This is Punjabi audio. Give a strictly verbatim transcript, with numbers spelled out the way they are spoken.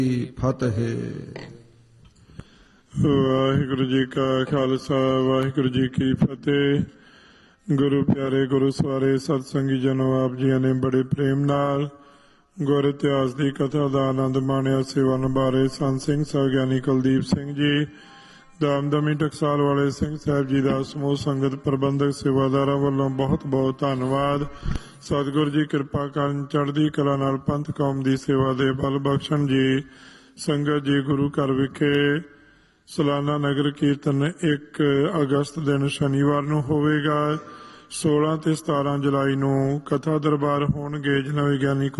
ਫਤਿਹ। ਵਾਹਿਗੁਰੂ ਜੀ ਕਾ ਖਾਲਸਾ ਵਾਹਿਗੁਰੂ ਜੀ ਕੀ ਫਤਿਹ। ਗੁਰੂ ਪਿਆਰੇ ਗੁਰੂ ਸਵਾਰੇ ਸਤ ਸੰਗੀ ਜਨੋ, ਆਪ ਜੀਆਂ ਨੇ ਬੜੇ ਪ੍ਰੇਮ ਨਾਲ ਗੁਰ ਇਤਿਹਾਸ ਦੀ ਕਥਾ ਦਾ ਆਨੰਦ ਮਾਣਿਆ। ਸੇਵਾ ਨਿਭਾ ਰਹੇ ਸੰਤ ਸਿੰਘ ਸਾਹਿਬ ਗਿਆਨੀ ਕੁਲਦੀਪ ਸਿੰਘ ਜੀ, ਦਮਦਮੀ ਟਕਸਾਲ ਵਾਲੇ ਸਿੰਘ ਸਾਹਿਬ ਜੀ ਦਾ ਸਮੂਹ ਸੰਗਤ ਪ੍ਰਬੰਧਕ ਸੇਵਾਦਾਰਾਂ ਵੱਲੋਂ ਬਹੁਤ ਬਹੁਤ ਧੰਨਵਾਦ। ਸਤਿਗੁਰੂ ਜੀ ਕਿਰਪਾ ਕਰਨ, ਚੜ੍ਹਦੀ ਕਲਾ ਨਾਲ ਪੰਥ ਕੌਮ ਦੀ ਸੇਵਾ ਦੇ ਬਲ ਬਖਸ਼ਣ ਜੀ। ਸੰਗਤ ਜੀ, ਗੁਰੂ ਘਰ ਵਿਖੇ ਸਾਲਾਨਾ ਨਗਰ ਕੀਰਤਨ ਇੱਕ ਅਗਸਤ ਦਿਨ ਸ਼ਨੀਵਾਰ ਨੂੰ ਹੋਵੇਗਾ। ਸੋਲਾਂ ਤੇ ਸਤਾਰਾਂ ਜੁਲਾਈ ਨੂੰ ਕਥਾ ਦਰਬਾਰ ਹੋਣਗੇ। ਜਿਨ੍ਹਾਂ ਵਿਗਿਆਨੀ